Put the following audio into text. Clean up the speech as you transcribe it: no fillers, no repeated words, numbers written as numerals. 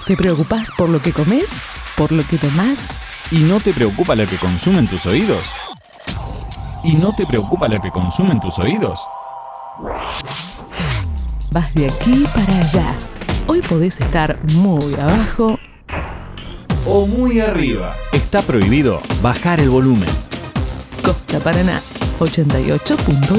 ¿Te preocupás por lo que comes? ¿Por lo que tomás? ¿Y no te preocupa lo que consumen tus oídos? ¿Y no te preocupa lo que consumen tus oídos? Vas de aquí para allá. Hoy podés estar muy abajo O muy arriba. Está prohibido bajar el volumen. Costa Paraná 88.1.